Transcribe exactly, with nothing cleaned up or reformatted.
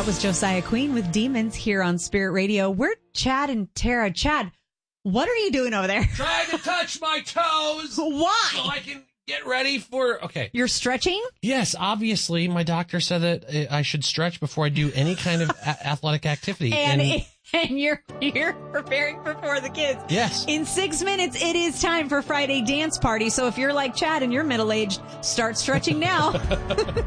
That was Josiah Queen with Demons here on Spirit Radio. We're Chad and Tara. Chad, what are you doing over there? Trying to touch my toes. Why? So I can get ready for, okay. You're stretching? Yes, obviously, my doctor said that I should stretch before I do any kind of a- athletic activity. And, and and you're you're preparing for the kids. Yes. In six minutes, it is time for Friday Dance Party. So if you're like Chad and you're middle-aged, start stretching now.